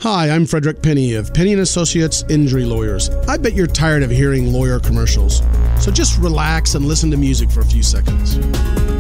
Hi, I'm Frederick Penny of Penny & Associates Injury Lawyers. I bet you're tired of hearing lawyer commercials, so just relax and listen to music for a few seconds.